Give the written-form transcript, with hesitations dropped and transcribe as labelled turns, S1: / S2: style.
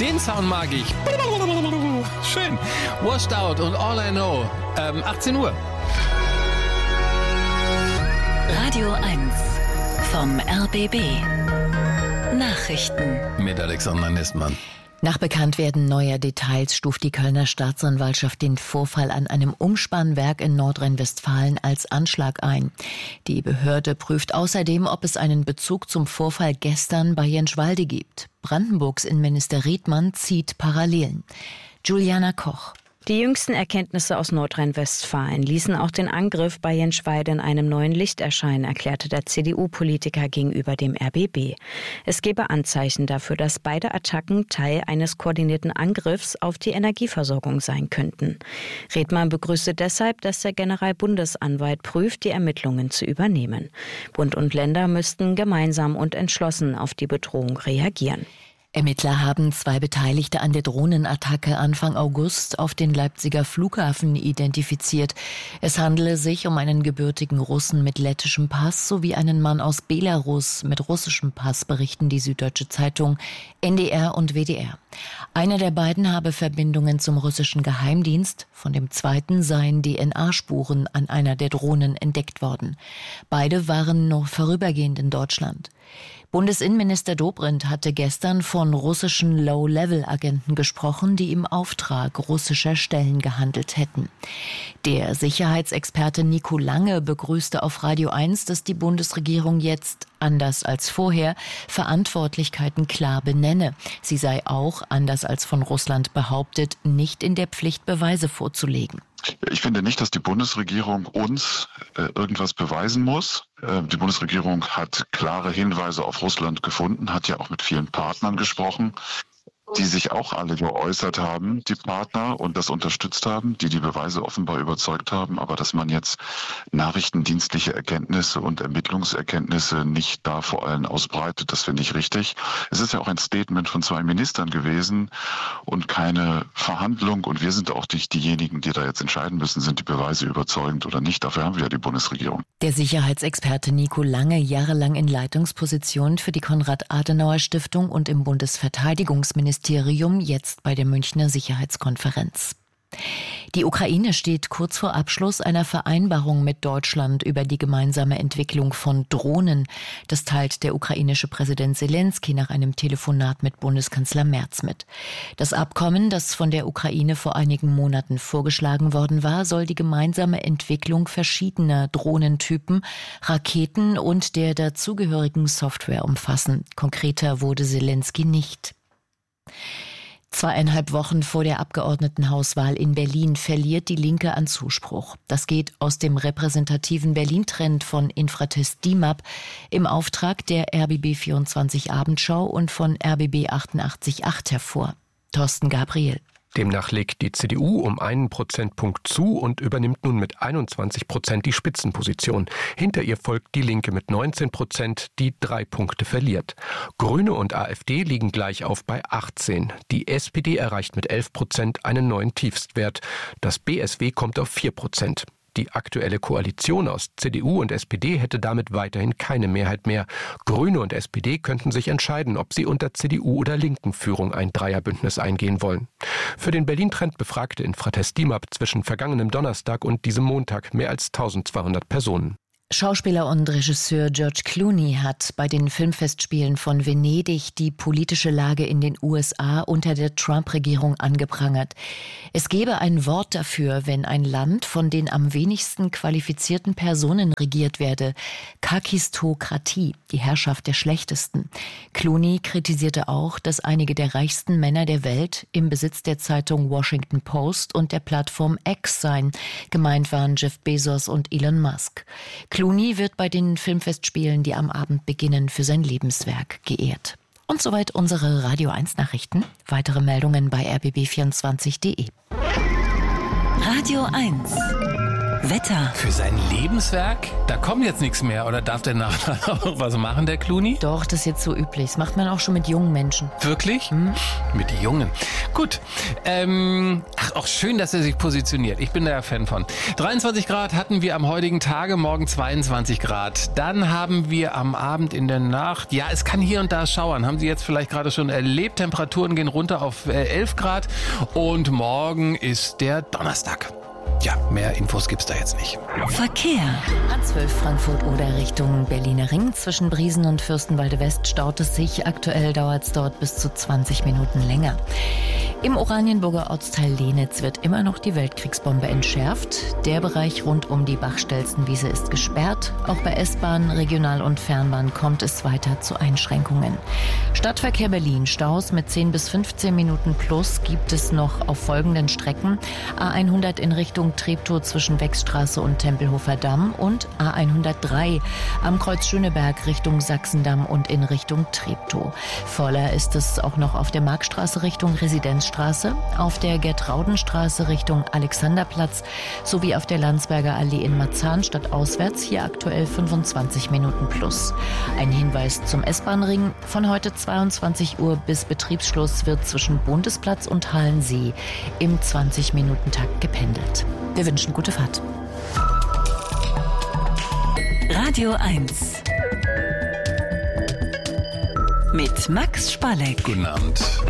S1: Den Sound mag ich. Schön. Washed Out und All I Know. 18 Uhr.
S2: Radio 1 vom RBB. Nachrichten.
S1: Mit Alexander Nistmann.
S3: Nach Bekanntwerden neuer Details stuft die Kölner Staatsanwaltschaft den Vorfall an einem Umspannwerk in Nordrhein-Westfalen als Anschlag ein. Die Behörde prüft außerdem, ob es einen Bezug zum Vorfall gestern bei Jenschwalde gibt. Brandenburgs Innenminister Riedmann zieht Parallelen. Juliana Koch.
S4: Die jüngsten Erkenntnisse aus Nordrhein-Westfalen ließen auch den Angriff bei Jenschwalde in einem neuen Licht erscheinen, erklärte der CDU-Politiker gegenüber dem RBB. Es gebe Anzeichen dafür, dass beide Attacken Teil eines koordinierten Angriffs auf die Energieversorgung sein könnten. Riedmann begrüßte deshalb, dass der Generalbundesanwalt prüft, die Ermittlungen zu übernehmen. Bund und Länder müssten gemeinsam und entschlossen auf die Bedrohung reagieren.
S3: Ermittler haben 2 Beteiligte an der Drohnenattacke Anfang August auf den Leipziger Flughafen identifiziert. Es handele sich um einen gebürtigen Russen mit lettischem Pass sowie einen Mann aus Belarus mit russischem Pass, berichten die Süddeutsche Zeitung, NDR und WDR. Einer der beiden habe Verbindungen zum russischen Geheimdienst, von dem zweiten seien DNA-Spuren an einer der Drohnen entdeckt worden. Beide waren noch vorübergehend in Deutschland. Bundesinnenminister Dobrindt hatte gestern von russischen Low-Level-Agenten gesprochen, die im Auftrag russischer Stellen gehandelt hätten. Der Sicherheitsexperte Nico Lange begrüßte auf Radio 1, dass die Bundesregierung jetzt, anders als vorher, Verantwortlichkeiten klar benenne. Sie sei auch, anders als von Russland behauptet, nicht in der Pflicht, Beweise vorzulegen.
S5: Ich finde nicht, dass die Bundesregierung uns irgendwas beweisen muss. Die Bundesregierung hat klare Hinweise auf Russland gefunden, hat ja auch mit vielen Partnern gesprochen, die sich auch alle geäußert haben, die Partner, und das unterstützt haben, die Beweise offenbar überzeugt haben. Aber dass man jetzt nachrichtendienstliche Erkenntnisse und Ermittlungserkenntnisse nicht da vor allen ausbreitet, das finde ich richtig. Es ist ja auch ein Statement von 2 Ministern gewesen und keine Verhandlung. Und wir sind auch nicht diejenigen, die da jetzt entscheiden müssen, sind die Beweise überzeugend oder nicht. Dafür haben wir ja die Bundesregierung.
S3: Der Sicherheitsexperte Nico Lange, jahrelang in Leitungspositionen für die Konrad-Adenauer-Stiftung und im Bundesverteidigungsministerium, jetzt bei der Münchner Sicherheitskonferenz. Die Ukraine steht kurz vor Abschluss einer Vereinbarung mit Deutschland über die gemeinsame Entwicklung von Drohnen. Das teilt der ukrainische Präsident Selenskyj nach einem Telefonat mit Bundeskanzler Merz mit. Das Abkommen, das von der Ukraine vor einigen Monaten vorgeschlagen worden war, soll die gemeinsame Entwicklung verschiedener Drohnentypen, Raketen und der dazugehörigen Software umfassen. Konkreter wurde Selenskyj nicht. 2,5 Wochen vor der Abgeordnetenhauswahl in Berlin verliert die Linke an Zuspruch. Das geht aus dem repräsentativen Berlin-Trend von Infratest DIMAP im Auftrag der RBB24 Abendschau und von RBB 88.8 hervor. Thorsten Gabriel.
S6: Demnach legt die CDU um 1 Prozentpunkt zu und übernimmt nun mit 21% die Spitzenposition. Hinter ihr folgt die Linke mit 19%, die 3 Punkte verliert. Grüne und AfD liegen gleich auf bei 18. Die SPD erreicht mit 11% einen neuen Tiefstwert. Das BSW kommt auf 4%. Die aktuelle Koalition aus CDU und SPD hätte damit weiterhin keine Mehrheit mehr. Grüne und SPD könnten sich entscheiden, ob sie unter CDU- oder linken Führung ein Dreierbündnis eingehen wollen. Für den Berlin-Trend befragte Infratest DIMAP zwischen vergangenem Donnerstag und diesem Montag mehr als 1200 Personen.
S3: Schauspieler und Regisseur George Clooney hat bei den Filmfestspielen von Venedig die politische Lage in den USA unter der Trump-Regierung angeprangert. Es gebe ein Wort dafür, wenn ein Land von den am wenigsten qualifizierten Personen regiert werde. Kakistokratie, die Herrschaft der Schlechtesten. Clooney kritisierte auch, dass einige der reichsten Männer der Welt im Besitz der Zeitung Washington Post und der Plattform X seien. Gemeint waren Jeff Bezos und Elon Musk. Clooney wird bei den Filmfestspielen, die am Abend beginnen, für sein Lebenswerk geehrt. Und soweit unsere Radio 1 Nachrichten. Weitere Meldungen bei rbb24.de.
S2: Radio 1 Wetter.
S1: Für sein Lebenswerk? Da kommt jetzt nichts mehr. Oder darf der nachher noch was machen, der Clooney?
S3: Doch, das ist jetzt so üblich. Das macht man auch schon mit jungen Menschen.
S1: Wirklich? Mit Jungen. Gut. Auch schön, dass er sich positioniert. Ich bin da ja Fan von. 23 Grad hatten wir am heutigen Tage, morgen 22 Grad. Dann haben wir am Abend in der Nacht, ja, es kann hier und da schauern. Haben Sie jetzt vielleicht gerade schon erlebt. Temperaturen gehen runter auf 11 Grad. Und morgen ist der Donnerstag. Ja, mehr Infos gibt's da jetzt nicht.
S2: Verkehr.
S3: A12 Frankfurt-Oder Richtung Berliner Ring. Zwischen Briesen und Fürstenwalde West staut es sich. Aktuell dauert es dort bis zu 20 Minuten länger. Im Oranienburger Ortsteil Lehnitz wird immer noch die Weltkriegsbombe entschärft. Der Bereich rund um die Bachstelzenwiese ist gesperrt. Auch bei S-Bahn, Regional- und Fernbahn kommt es weiter zu Einschränkungen. Stadtverkehr Berlin. Staus mit 10 bis 15 Minuten plus gibt es noch auf folgenden Strecken. A100 in Richtung Treptow zwischen Wechsstraße und Tempelhofer Damm und A103 am Kreuz Schöneberg Richtung Sachsendamm und in Richtung Treptow. Voller ist es auch noch auf der Marktstraße Richtung Residenzstraße, auf der Gertraudenstraße Richtung Alexanderplatz sowie auf der Landsberger Allee in Marzahn stadtauswärts, hier aktuell 25 Minuten plus. Ein Hinweis zum S-Bahn-Ring: Von heute 22 Uhr bis Betriebsschluss wird zwischen Bundesplatz und Hallensee im 20-Minuten-Takt gependelt. Wir wünschen gute Fahrt.
S2: Radio 1 mit Max Spalleck.
S1: Guten Abend.